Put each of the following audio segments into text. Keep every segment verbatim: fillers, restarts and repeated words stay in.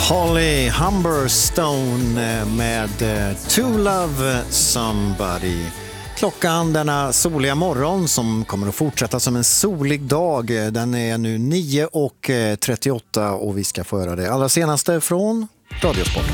Holly Humberstone med To Love Somebody. Klockan denna soliga morgon som kommer att fortsätta som en solig dag. Den är nu nio och trettioåtta och vi ska få höra det allra senaste från Radiosporten.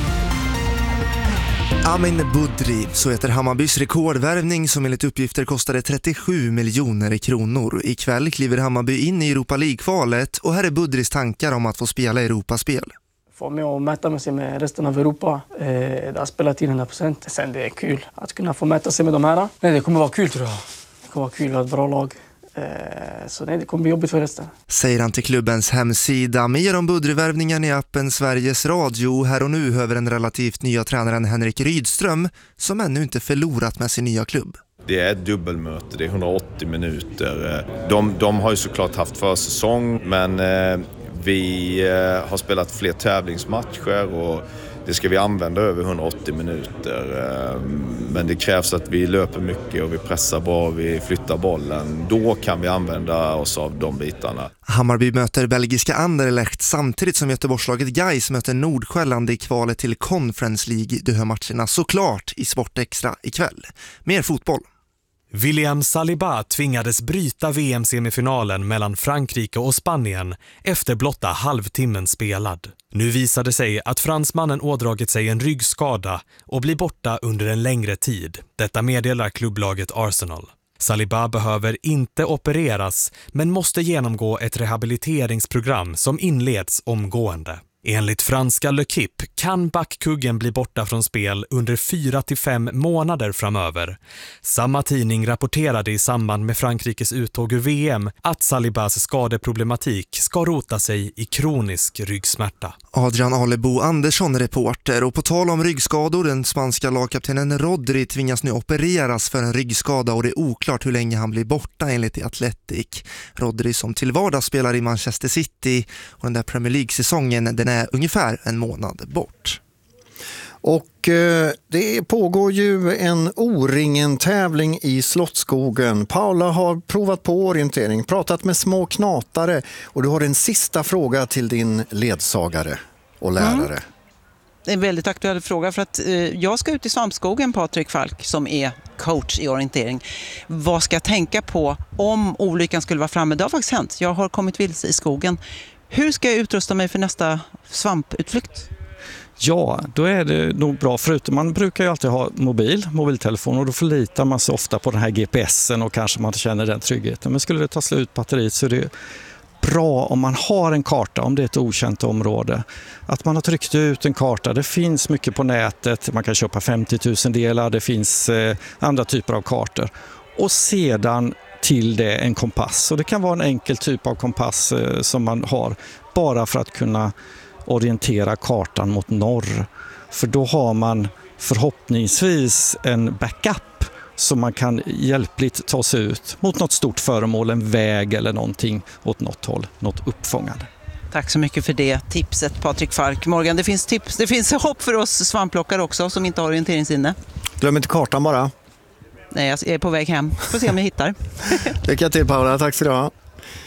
Amin Budri, så heter Hammarbys rekordvärvning som enligt uppgifter kostade trettiosju miljoner kronor. Ikväll kliver Hammarby in i Europa League-kvalet och här är Budris tankar om att få spela Europaspel. Få med och mäta sig med resten av Europa. Eh, det har spelat in hundra procent. Sen det är kul att kunna få mäta sig med de här. Nej, det kommer vara kul tror jag. Det kommer vara kul att ha ett bra lag. Eh, så nej, det kommer bli jobbigt för resten. Säger han till klubbens hemsida. Mer om Budri-värvningen i appen Sveriges Radio. Här och nu hör den relativt nya tränaren Henrik Rydström som ännu inte förlorat med sin nya klubb. Det är ett dubbelmöte, det är hundraåttio minuter. De, de har ju såklart haft försäsong, men eh, vi eh, har spelat fler tävlingsmatcher och det ska vi använda över hundraåttio minuter. Eh, men det krävs att vi löper mycket och vi pressar bra, vi flyttar bollen. Då kan vi använda oss av de bitarna. Hammarby möter belgiska Anderlecht samtidigt som Göteborgslaget Gais möter Nordsjälland i kvalet till Conference League. Du hör matcherna såklart i Sport Extra ikväll. Mer fotboll. William Saliba tvingades bryta V M-semifinalen mellan Frankrike och Spanien efter blotta halvtimmen spelad. Nu visade sig att fransmannen ådragit sig en ryggskada och blir borta under en längre tid. Detta meddelar klubblaget Arsenal. Saliba behöver inte opereras men måste genomgå ett rehabiliteringsprogram som inleds omgående. Enligt franska L'Equipe kan backkuggen bli borta från spel under fyra till fem månader framöver. Samma tidning rapporterade i samband med Frankrikes uttåg ur V M att Salibas skadeproblematik ska rota sig i kronisk ryggsmärta. Adrian Alebo Andersson reporter, och på tal om ryggskador, den spanska lagkaptenen Rodri tvingas nu opereras för en ryggskada och det är oklart hur länge han blir borta enligt The Athletic. Rodri som till vardags spelar i Manchester City och den där Premier League-säsongen den är ungefär en månad bort. Och eh, det pågår ju en O-ringen-tävling i Slottsskogen. Paula har provat på orientering, pratat med små knatare och du har en sista fråga till din ledsagare och lärare. Mm. Det är en väldigt aktuell fråga för att eh, jag ska ut i Svampskogen, Patrik Falk, som är coach i orientering. Vad ska jag tänka på om olyckan skulle vara framme? Det har faktiskt hänt. Jag har kommit vilse i skogen. Hur ska jag utrusta mig för nästa svamputflykt? Ja, då är det nog bra. Förutom man brukar ju alltid ha mobil, mobiltelefon och då förlitar man sig ofta på den här G P S'en och kanske man känner den tryggheten. Men skulle det ta slut batteriet så är det bra om man har en karta, om det är ett okänt område. Att man har tryckt ut en karta. Det finns mycket på nätet. Man kan köpa femtio tusen delar. Det finns eh, andra typer av kartor. Och sedan till det en kompass. Och det kan vara en enkel typ av kompass eh, som man har bara för att kunna orientera kartan mot norr. För då har man förhoppningsvis en backup så man kan hjälpligt ta sig ut mot något stort föremål, en väg eller någonting åt något håll, något uppfångande. Tack så mycket för det tipset, Patrik Falk. Morgan, det finns tips, det finns hopp för oss svampplockare också som inte har orienteringsinne. Glöm inte kartan bara. Nej, jag är på väg hem. Får se om jag hittar. Lycka till Paula, tack så du ha.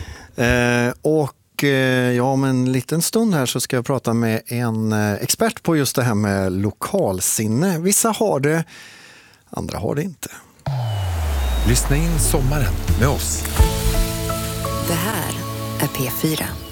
Eh, och eh, ja, om en liten stund här så ska jag prata med en eh, expert på just det här med lokalsinne. Vissa har det, andra har det inte. Lyssna in sommaren med oss. Det här är P fyra.